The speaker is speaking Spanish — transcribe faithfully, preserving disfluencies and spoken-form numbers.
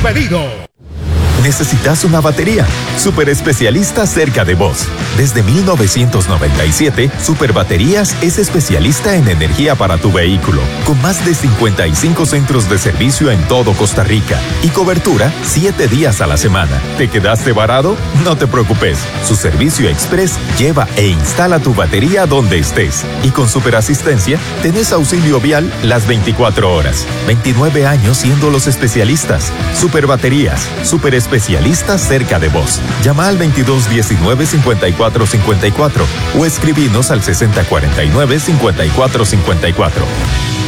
pedido. ¿Necesitas una batería? Super Especialista cerca de vos. Desde mil novecientos noventa y siete, Super Baterías es especialista en energía para tu vehículo, con más de cincuenta y cinco centros de servicio en todo Costa Rica y cobertura siete días a la semana. ¿Te quedaste varado? No te preocupes. Su servicio express lleva e instala tu batería donde estés. Y con Super Asistencia, tenés auxilio vial las veinticuatro horas. veintinueve años siendo los especialistas. Super Baterías, Super Especialistas cerca de vos. Llama al veintidós diecinueve cincuenta y cuatro cincuenta y cuatro o escribinos al sesenta cuarenta y nueve cincuenta y cuatro cincuenta y cuatro.